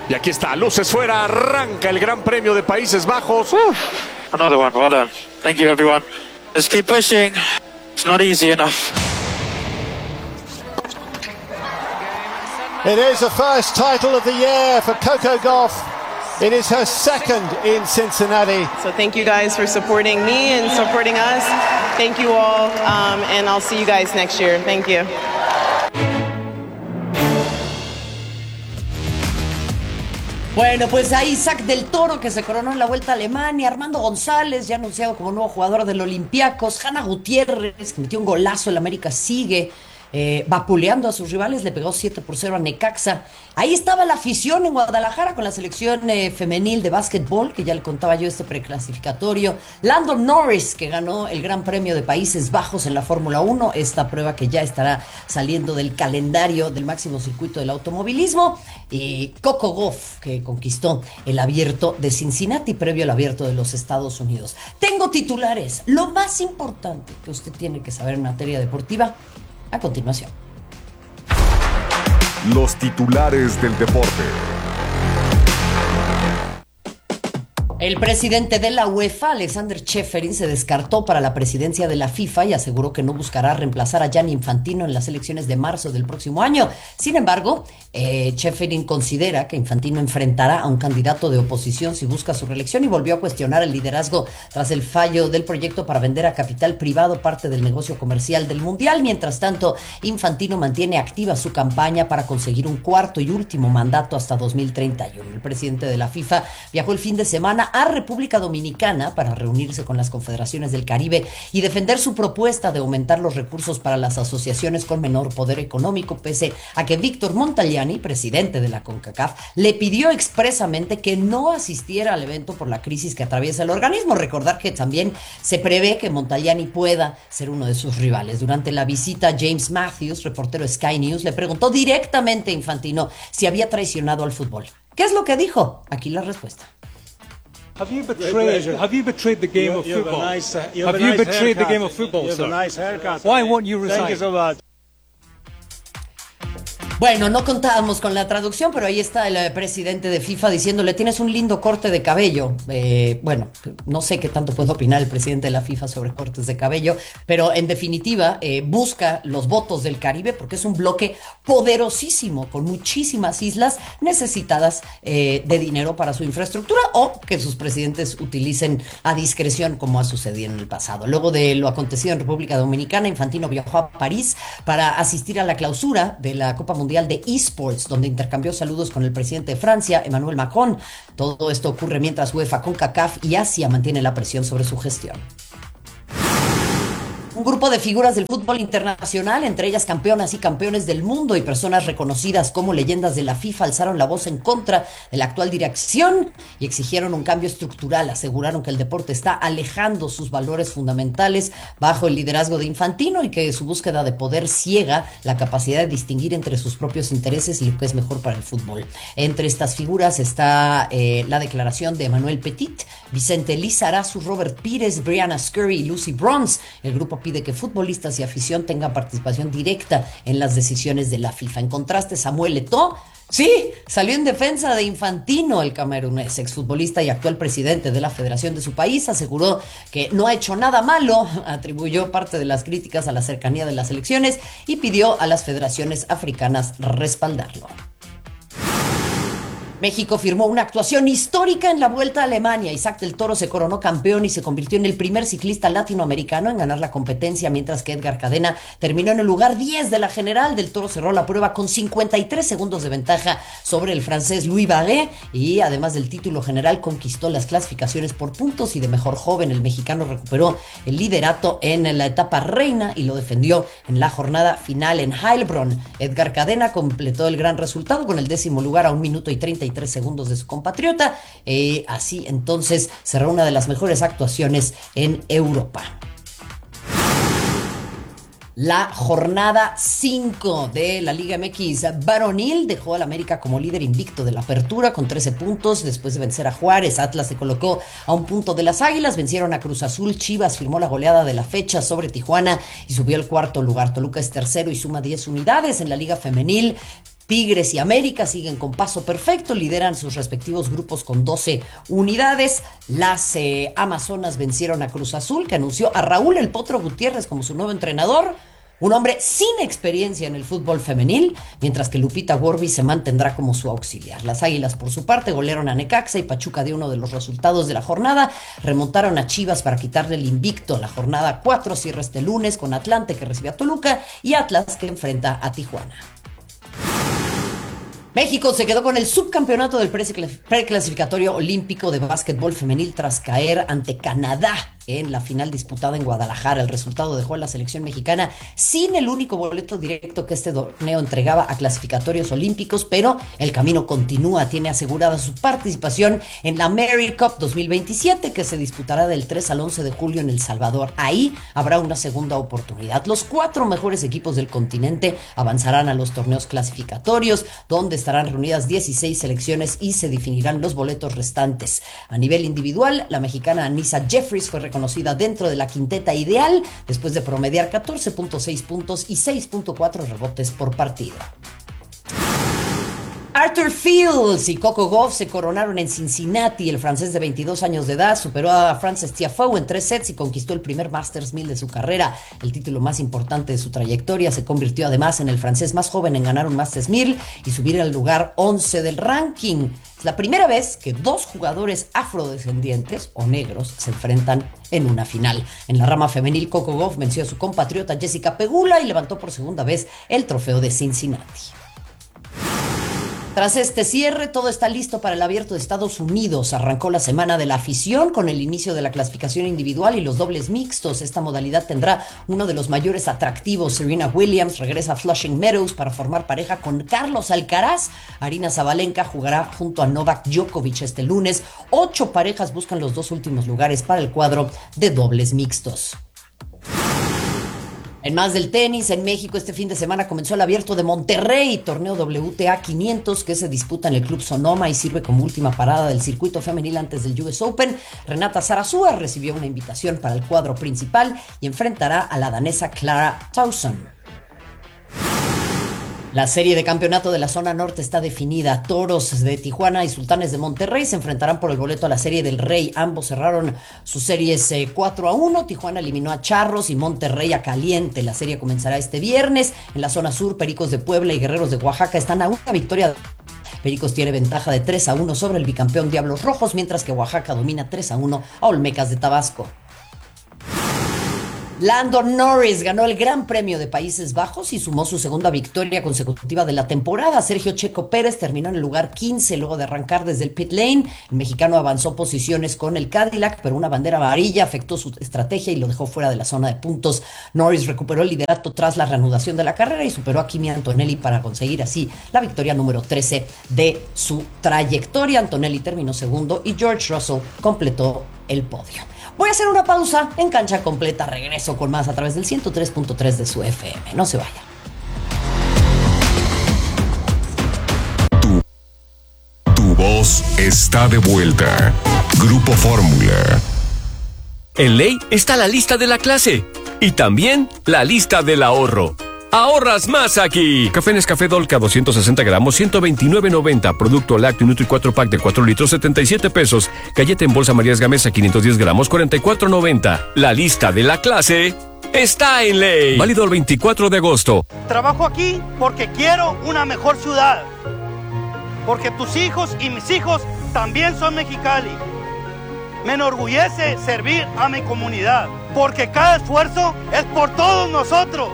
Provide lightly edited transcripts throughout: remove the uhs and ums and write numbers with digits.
Y aquí está, luces fuera, arranca el Gran Premio de Países Bajos. Another one, well done. Thank you, everyone. Let's keep pushing. It's not easy enough. It is the first title of the year for Coco Gauff. It is her second in Cincinnati. So thank you guys for supporting me and supporting us. Thank you all, and I'll see you guys next year. Thank you. Bueno, pues ahí Isaac del Toro, que se coronó en la Vuelta a Alemania, Armando González, ya anunciado como nuevo jugador del Olympiacos, Hanna Gutiérrez, que metió un golazo, el América sigue vapuleando a sus rivales, le pegó 7-0 a Necaxa. Ahí estaba la afición en Guadalajara con la selección femenil de básquetbol, que ya le contaba yo este preclasificatorio. Lando Norris, que ganó el Gran Premio de Países Bajos en la Fórmula 1, esta prueba que ya estará saliendo del calendario del máximo circuito del automovilismo. Y Coco Gauff, que conquistó el Abierto de Cincinnati previo al Abierto de los Estados Unidos. Tengo titulares, lo más importante que usted tiene que saber en materia deportiva, a continuación. Los titulares del deporte. El presidente de la UEFA, Alexander Čeferin, se descartó para la presidencia de la FIFA y aseguró que no buscará reemplazar a Gianni Infantino en las elecciones de marzo del próximo año. Sin embargo, Čeferin considera que Infantino enfrentará a un candidato de oposición si busca su reelección y volvió a cuestionar el liderazgo tras el fallo del proyecto para vender a capital privado parte del negocio comercial del Mundial. Mientras tanto, Infantino mantiene activa su campaña para conseguir un cuarto y último mandato hasta 2031. El presidente de la FIFA viajó el fin de semana a República Dominicana para reunirse con las confederaciones del Caribe y defender su propuesta de aumentar los recursos para las asociaciones con menor poder económico, pese a que Víctor Montagliani, presidente de la CONCACAF, le pidió expresamente que no asistiera al evento por la crisis que atraviesa el organismo. Recordar que también se prevé que Montagliani pueda ser uno de sus rivales. Durante la visita, James Matthews, reportero Sky News, le preguntó directamente a Infantino si había traicionado al fútbol. ¿Qué es lo que dijo? Aquí la respuesta. Have you betrayed the game of football? Have you betrayed the game of football, sir? Why won't you resign? Thank you so much. Bueno, no contábamos con la traducción, pero ahí está el presidente de FIFA diciéndole: tienes un lindo corte de cabello. Bueno, no sé qué tanto puede opinar el presidente de la FIFA sobre cortes de cabello, pero en definitiva busca los votos del Caribe porque es un bloque poderosísimo con muchísimas islas necesitadas de dinero para su infraestructura o que sus presidentes utilicen a discreción como ha sucedido en el pasado. Luego de lo acontecido en República Dominicana, Infantino viajó a París para asistir a la clausura de la Copa Mundial de eSports, donde intercambió saludos con el presidente de Francia, Emmanuel Macron. Todo esto ocurre mientras UEFA, CONCACAF y Asia mantiene la presión sobre su gestión. Un grupo de figuras del fútbol internacional, entre ellas campeonas y campeones del mundo y personas reconocidas como leyendas de la FIFA, alzaron la voz en contra de la actual dirección y exigieron un cambio estructural. Aseguraron que el deporte está alejando sus valores fundamentales bajo el liderazgo de Infantino y que su búsqueda de poder ciega la capacidad de distinguir entre sus propios intereses y lo que es mejor para el fútbol. Entre estas figuras está la declaración de Emmanuel Petit, Vicente Lizarazu, Robert Pires, Brianna Scurry y Lucy Bronze. El grupo pide que futbolistas y afición tengan participación directa en las decisiones de la FIFA. En contraste, Samuel Eto'o, sí, salió en defensa de Infantino. El camerunés, exfutbolista y actual presidente de la federación de su país, aseguró que no ha hecho nada malo, atribuyó parte de las críticas a la cercanía de las elecciones y pidió a las federaciones africanas respaldarlo. México firmó una actuación histórica en la Vuelta a Alemania. Isaac del Toro se coronó campeón y se convirtió en el primer ciclista latinoamericano en ganar la competencia, mientras que Edgar Cadena terminó en el lugar 10 de la general. Del Toro cerró la prueba con 53 segundos de ventaja sobre el francés Louis Barret y además del título general conquistó las clasificaciones por puntos y de mejor joven. El mexicano recuperó el liderato en la etapa reina y lo defendió en la jornada final en Heilbronn. Edgar Cadena completó el gran resultado con el 10º lugar a 1 minuto y 33 segundos de su compatriota. Así entonces cerró una de las mejores actuaciones en Europa. La jornada 5 de la Liga MX varonil dejó al América como líder invicto de la apertura con 13 puntos. Después de vencer a Juárez, Atlas se colocó a 1 punto de las Águilas, vencieron a Cruz Azul, Chivas firmó la goleada de la fecha sobre Tijuana y subió al 4º lugar. Toluca es tercero y suma 10 unidades. En la Liga Femenil, Tigres y América siguen con paso perfecto, lideran sus respectivos grupos con 12 unidades. Las Amazonas vencieron a Cruz Azul, que anunció a Raúl El Potro Gutiérrez como su nuevo entrenador, un hombre sin experiencia en el fútbol femenil, mientras que Lupita Gorbi se mantendrá como su auxiliar. Las Águilas, por su parte, golearon a Necaxa y Pachuca dio uno de los resultados de la jornada. Remontaron a Chivas para quitarle el invicto. La jornada 4 cierra este lunes con Atlante, que recibe a Toluca, y Atlas, que enfrenta a Tijuana. México se quedó con el subcampeonato del preclasificatorio olímpico de básquetbol femenil tras caer ante Canadá en la final disputada en Guadalajara. El resultado dejó a la selección mexicana sin el único boleto directo que este torneo entregaba a clasificatorios olímpicos, pero el camino continúa. Tiene asegurada su participación en la Mary Cup 2027, que se disputará del 3 al 11 de julio en El Salvador. Ahí habrá una segunda oportunidad. Los 4 mejores equipos del continente avanzarán a los torneos clasificatorios, donde estarán reunidas 16 selecciones y se definirán los boletos restantes. A nivel individual, la mexicana Anissa Jeffries fue reconocida dentro de la quinteta ideal después de promediar 14.6 puntos y 6.4 rebotes por partido. Arthur Fields y Coco Gauff se coronaron en Cincinnati. El francés de 22 años de edad superó a Frances Tiafoe en 3 sets y conquistó el primer Masters 1000 de su carrera, el título más importante de su trayectoria. Se convirtió además en el francés más joven en ganar un Masters 1000 y subir al lugar 11 del ranking. Es la primera vez que 2 jugadores afrodescendientes o negros se enfrentan en una final. En la rama femenil, Coco Gauff venció a su compatriota Jessica Pegula y levantó por segunda vez el trofeo de Cincinnati. Tras este cierre, todo está listo para el Abierto de Estados Unidos. Arrancó la semana de la afición con el inicio de la clasificación individual y los dobles mixtos. Esta modalidad tendrá uno de los mayores atractivos. Serena Williams regresa a Flushing Meadows para formar pareja con Carlos Alcaraz. Aryna Sabalenka jugará junto a Novak Djokovic este lunes. 8 parejas buscan los 2 últimos lugares para el cuadro de dobles mixtos. En más del tenis, en México este fin de semana comenzó el Abierto de Monterrey, torneo WTA 500 que se disputa en el Club Sonoma y sirve como última parada del circuito femenil antes del US Open. Renata Zarazúa recibió una invitación para el cuadro principal y enfrentará a la danesa Clara Tauson. La serie de campeonato de la zona norte está definida. Toros de Tijuana y Sultanes de Monterrey se enfrentarán por el boleto a la Serie del Rey. Ambos cerraron sus series 4-1. Tijuana eliminó a Charros y Monterrey a Caliente. La serie comenzará este viernes. En la zona sur, Pericos de Puebla y Guerreros de Oaxaca están a una victoria. Pericos tiene ventaja de 3-1 sobre el bicampeón Diablos Rojos, mientras que Oaxaca domina 3-1 a Olmecas de Tabasco. Lando Norris ganó el Gran Premio de Países Bajos y sumó su segunda victoria consecutiva de la temporada. Sergio Checo Pérez terminó en el lugar 15 luego de arrancar desde el pit lane. El mexicano avanzó posiciones con el Cadillac, pero una bandera amarilla afectó su estrategia y lo dejó fuera de la zona de puntos. Norris recuperó el liderato tras la reanudación de la carrera y superó a Kimi Antonelli para conseguir así la victoria número 13 de su trayectoria. Antonelli terminó segundo y George Russell completó el podio. Voy a hacer una pausa en Cancha Completa. Regreso con más a través del 103.3 de su FM. No se vayan. Tu voz está de vuelta. Grupo Fórmula. En Ley está la lista de la clase y también la lista del ahorro. ¡Ahorras más aquí! Café Nescafé Dolca 260 gramos, 129.90. Producto lácteo Nutri 4 pack de 4 litros, 77 pesos. Galleta en bolsa Marías Gamesa 510 gramos, 44.90. La lista de la clase está en Ley. Válido el 24 de agosto. Trabajo aquí porque quiero una mejor ciudad. Porque tus hijos y mis hijos también son Mexicali. Me enorgullece servir a mi comunidad. Porque cada esfuerzo es por todos nosotros.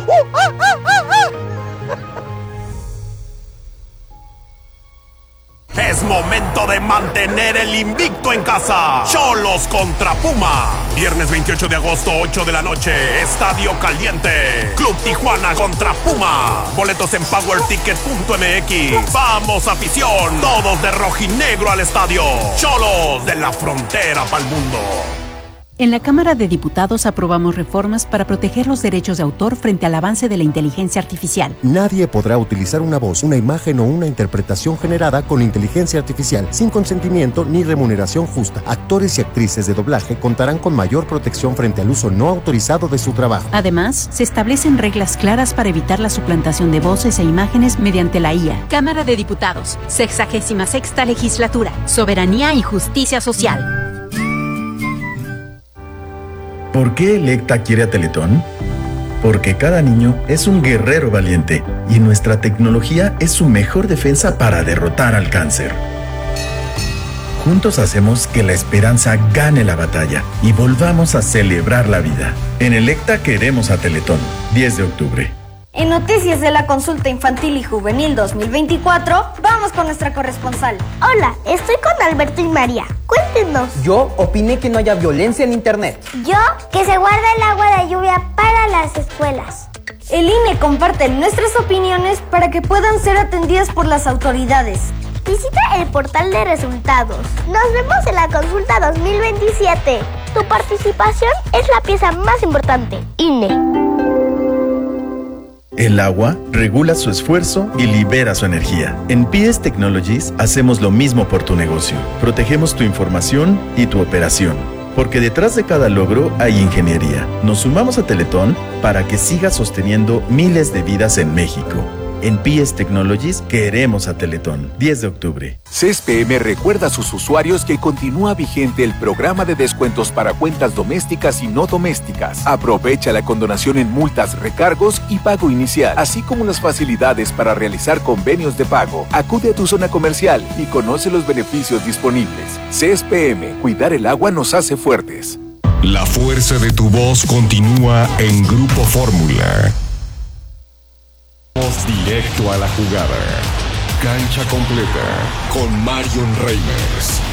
Es momento de mantener el invicto en casa. Xolos contra Puma. Viernes 28 de agosto, 8 de la noche. Estadio Caliente. Club Tijuana contra Puma. Boletos en powerticket.mx. Vamos, afición. Todos de rojinegro al estadio. Xolos de la frontera pa'l mundo. En la Cámara de Diputados aprobamos reformas para proteger los derechos de autor frente al avance de la inteligencia artificial. Nadie podrá utilizar una voz, una imagen o una interpretación generada con inteligencia artificial sin consentimiento ni remuneración justa. Actores y actrices de doblaje contarán con mayor protección frente al uso no autorizado de su trabajo. Además, se establecen reglas claras para evitar la suplantación de voces e imágenes mediante la IA. Cámara de Diputados, 66ª Legislatura, Soberanía y Justicia Social. ¿Por qué Electa quiere a Teletón? Porque cada niño es un guerrero valiente y nuestra tecnología es su mejor defensa para derrotar al cáncer. Juntos hacemos que la esperanza gane la batalla y volvamos a celebrar la vida. En Electa queremos a Teletón, 10 de octubre. En Noticias de la Consulta Infantil y Juvenil 2024, vamos con nuestra corresponsal. Hola, estoy con Alberto y María. Cuéntenos. Yo opiné que no haya violencia en internet. Yo, que se guarda el agua de lluvia para las escuelas. El INE comparte nuestras opiniones para que puedan ser atendidas por las autoridades. Visita el portal de resultados. Nos vemos en la consulta 2027. Tu participación es la pieza más importante. INE. El agua regula su esfuerzo y libera su energía. En PS Technologies hacemos lo mismo por tu negocio. Protegemos tu información y tu operación. Porque detrás de cada logro hay ingeniería. Nos sumamos a Teletón para que siga sosteniendo miles de vidas en México. En PS Technologies queremos a Teletón. 10 de octubre. CSPM recuerda a sus usuarios que continúa vigente el programa de descuentos para cuentas domésticas y no domésticas. Aprovecha la condonación en multas, recargos y pago inicial, así como las facilidades para realizar convenios de pago. Acude a tu zona comercial y conoce los beneficios disponibles. CSPM, cuidar el agua nos hace fuertes. La fuerza de tu voz continúa en Grupo Fórmula. Directo a la jugada. Cancha completa con Marion Reimers.